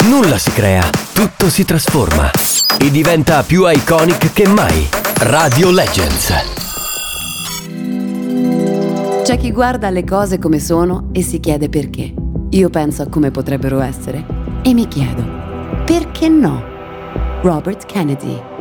Nulla si crea, tutto si trasforma e diventa più iconic che mai. Radio Legends. C'è chi guarda le cose come sono e si chiede perché. Io penso a come potrebbero essere e mi chiedo, perché no? Robert Kennedy.